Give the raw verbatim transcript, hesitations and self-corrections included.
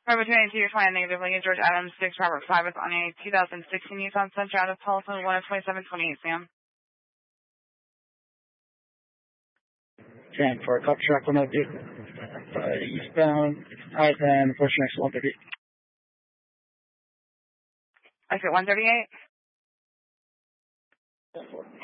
Robert two ninety-two, you're flying negative Lincoln George Adams six Robert five is on a two thousand sixteen Nissan Sentra out of telephone one of twenty-seven twenty-eight, Sam. ten for a cup track one of uh, eastbound, I ten, push next one thirty. I said one thirty-eight? ten four.